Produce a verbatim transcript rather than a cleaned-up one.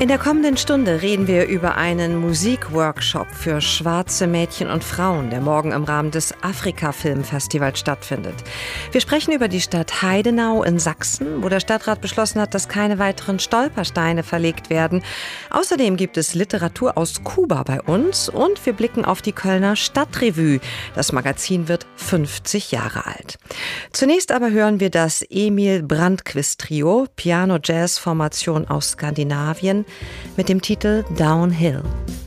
In der kommenden Stunde reden wir über einen Musikworkshop für schwarze Mädchen und Frauen, der morgen im Rahmen des Afrika-Filmfestivals stattfindet. Wir sprechen über die Stadt Heidenau in Sachsen, wo der Stadtrat beschlossen hat, dass keine weiteren Stolpersteine verlegt werden. Außerdem gibt es Literatur aus Kuba bei uns und wir blicken auf die Kölner Stadtrevue. Das Magazin wird fünfzig Jahre alt. Zunächst aber hören wir das Emil Brandquist Trio, Piano-Jazz-Formation aus Skandinavien, mit dem Titel Downhill.